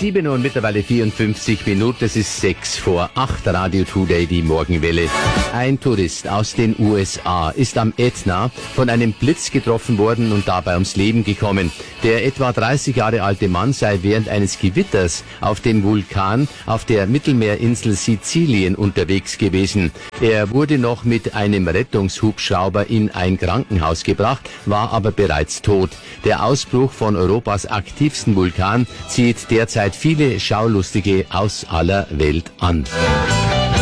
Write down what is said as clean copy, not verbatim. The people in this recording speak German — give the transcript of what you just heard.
7 Uhr und mittlerweile 54 Minuten. Es ist 6 vor 8. Radio Today, die Morgenwelle. Ein Tourist aus den USA ist am Ätna von einem Blitz getroffen worden und dabei ums Leben gekommen. Der etwa 30 Jahre alte Mann sei während eines Gewitters auf dem Vulkan auf der Mittelmeerinsel Sizilien unterwegs gewesen. Er wurde noch mit einem Rettungshubschrauber in ein Krankenhaus gebracht, war aber bereits tot. Der Ausbruch von Europas aktivsten Vulkan zieht derzeit viele Schaulustige aus aller Welt an.